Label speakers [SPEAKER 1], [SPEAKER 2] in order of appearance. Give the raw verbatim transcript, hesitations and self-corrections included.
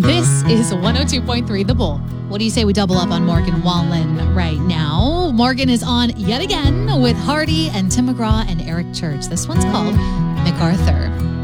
[SPEAKER 1] This is one oh two point three The Bull. What do you say we double up on Morgan Wallen right now? Morgan is on yet again with Hardy and Tim McGraw and Eric Church. This one's called MacArthur.